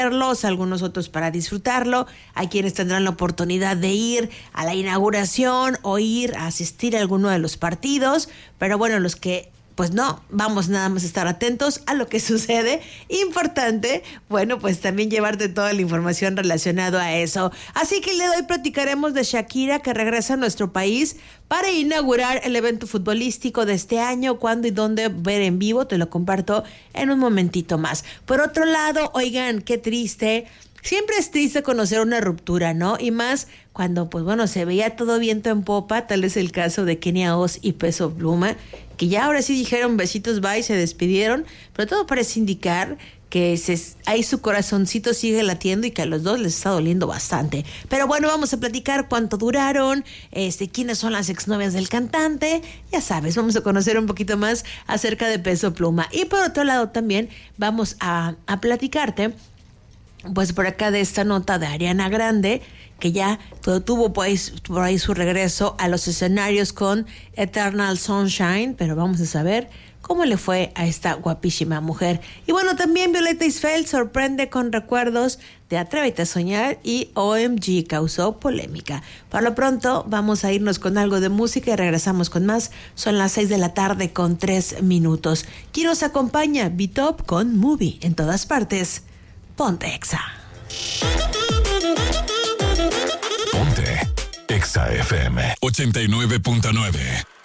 algunos otros para disfrutarlo. Hay quienes tendrán la oportunidad de ir a la inauguración o ir a asistir a alguno de los partidos, pero bueno, los que pues no, vamos nada más a estar atentos a lo que sucede. Importante, bueno, pues también llevarte toda la información relacionada a eso. Así que el día de hoy platicaremos de Shakira, que regresa a nuestro país para inaugurar el evento futbolístico de este año. Cuándo y dónde ver en vivo, te lo comparto en un momentito más. Por otro lado, oigan, qué triste. Siempre es triste conocer una ruptura, ¿no? Y más cuando, pues bueno, se veía todo viento en popa. Tal es el caso de Kenia Oz y Peso Pluma, que ya ahora sí dijeron besitos, bye, se despidieron. Pero todo parece indicar que ahí su corazoncito sigue latiendo y que a los dos les está doliendo bastante. Pero bueno, vamos a platicar cuánto duraron, quiénes son las exnovias del cantante. Ya sabes, vamos a conocer un poquito más acerca de Peso Pluma. Y por otro lado también vamos a platicarte, pues por acá, de esta nota de Ariana Grande, que ya tuvo pues, por ahí su regreso a los escenarios con Eternal Sunshine, pero vamos a saber cómo le fue a esta guapísima mujer. Y bueno, también Violeta Isfel sorprende con recuerdos de Atrévete a Soñar y OMG causó polémica. Por lo pronto vamos a irnos con algo de música y regresamos con más. Son las 6:03 con 3 minutos. ¿Quién nos acompaña? B-Top con Movie en todas partes. Ponte Exa. Ponte Exa FM 89.9.